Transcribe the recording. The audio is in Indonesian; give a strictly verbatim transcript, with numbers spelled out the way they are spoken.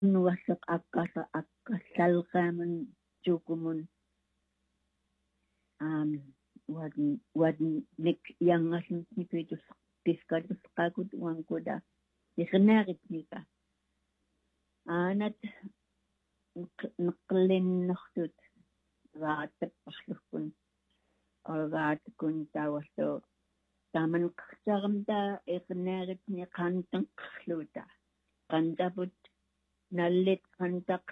nuasak akkasa akkasalqamun tukumun um wadn wadn nik yangasun nipitus piskatus qakut wankuda iqnaqit nika anat nqlinnertut vaatapparlukun orgaatkun tawasso taman qsarmta iqnaqit ni qantanqluta qantaput nallit qantaq